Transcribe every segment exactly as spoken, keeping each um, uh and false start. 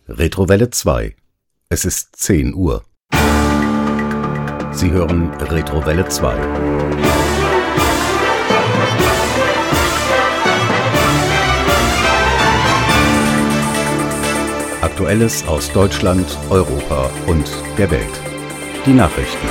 Retrowelle zwei. Es ist zehn Uhr. Sie hören Retrowelle zwei. Aktuelles aus Deutschland, Europa und der Welt. Die Nachrichten.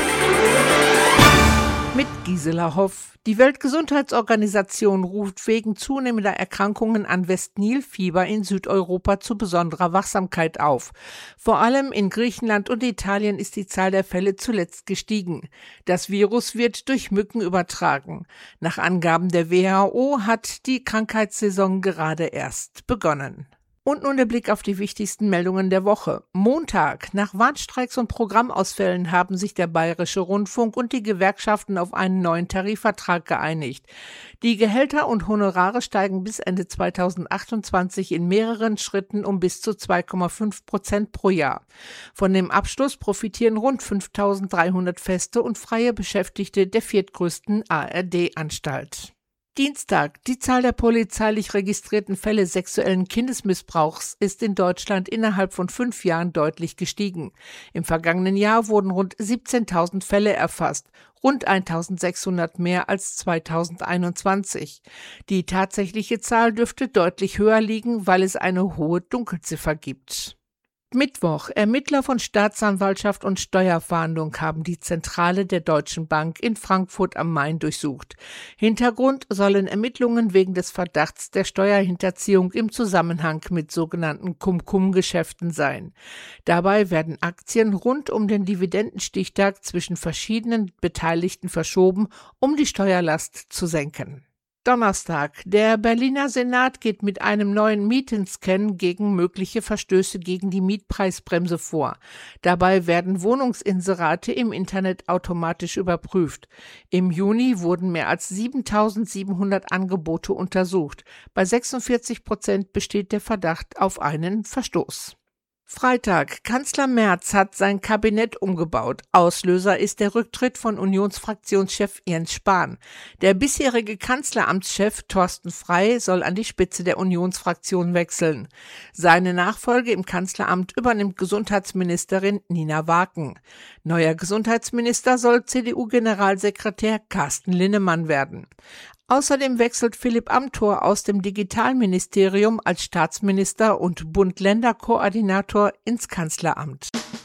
Mit Gisela Hoff. Die Weltgesundheitsorganisation ruft wegen zunehmender Erkrankungen an West-Nil-Fieber in Südeuropa zu besonderer Wachsamkeit auf. Vor allem in Griechenland und Italien ist die Zahl der Fälle zuletzt gestiegen. Das Virus wird durch Mücken übertragen. Nach Angaben der W H O hat die Krankheitssaison gerade erst begonnen. Und nun der Blick auf die wichtigsten Meldungen der Woche. Montag. Nach Warnstreiks und Programmausfällen haben sich der Bayerische Rundfunk und die Gewerkschaften auf einen neuen Tarifvertrag geeinigt. Die Gehälter und Honorare steigen bis Ende zweitausendachtundzwanzig in mehreren Schritten um bis zu zwei Komma fünf Prozent pro Jahr. Von dem Abschluss profitieren rund fünftausenddreihundert feste und freie Beschäftigte der viertgrößten A R D-Anstalt. Dienstag. Die Zahl der polizeilich registrierten Fälle sexuellen Kindesmissbrauchs ist in Deutschland innerhalb von fünf Jahren deutlich gestiegen. Im vergangenen Jahr wurden rund siebzehntausend Fälle erfasst, rund eintausendsechshundert mehr als zweitausendeinundzwanzig. Die tatsächliche Zahl dürfte deutlich höher liegen, weil es eine hohe Dunkelziffer gibt. Mittwoch. Ermittler von Staatsanwaltschaft und Steuerfahndung haben die Zentrale der Deutschen Bank in Frankfurt am Main durchsucht. Hintergrund sollen Ermittlungen wegen des Verdachts der Steuerhinterziehung im Zusammenhang mit sogenannten Cum-Cum-Geschäften sein. Dabei werden Aktien rund um den Dividendenstichtag zwischen verschiedenen Beteiligten verschoben, um die Steuerlast zu senken. Donnerstag. Der Berliner Senat geht mit einem neuen Mietenscan gegen mögliche Verstöße gegen die Mietpreisbremse vor. Dabei werden Wohnungsinserate im Internet automatisch überprüft. Im Juni wurden mehr als siebentausendsiebenhundert Angebote untersucht. Bei sechsundvierzig Prozent besteht der Verdacht auf einen Verstoß. Freitag. Kanzler Merz hat sein Kabinett umgebaut. Auslöser ist der Rücktritt von Unionsfraktionschef Jens Spahn. Der bisherige Kanzleramtschef Thorsten Frey soll an die Spitze der Unionsfraktion wechseln. Seine Nachfolge im Kanzleramt übernimmt Gesundheitsministerin Nina Waken. Neuer Gesundheitsminister soll C D U-Generalsekretär Carsten Linnemann werden. Außerdem wechselt Philipp Amthor aus dem Digitalministerium als Staatsminister und Bund-Länder-Koordinator ins Kanzleramt.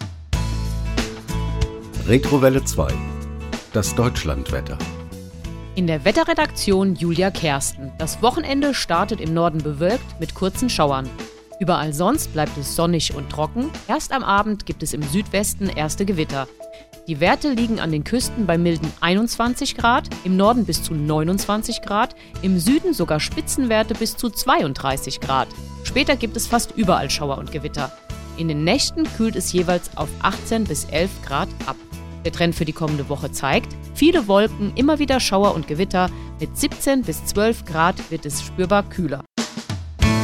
Retrowelle zwei. Das Deutschlandwetter. In der Wetterredaktion Julia Kersten. Das Wochenende startet im Norden bewölkt mit kurzen Schauern. Überall sonst bleibt es sonnig und trocken. Erst am Abend gibt es im Südwesten erste Gewitter. Die Werte liegen an den Küsten bei milden einundzwanzig Grad, im Norden bis zu neunundzwanzig Grad, im Süden sogar Spitzenwerte bis zu zweiunddreißig Grad. Später gibt es fast überall Schauer und Gewitter. In den Nächten kühlt es jeweils auf achtzehn bis elf Grad ab. Der Trend für die kommende Woche zeigt, viele Wolken, immer wieder Schauer und Gewitter. Mit siebzehn bis zwölf Grad wird es spürbar kühler.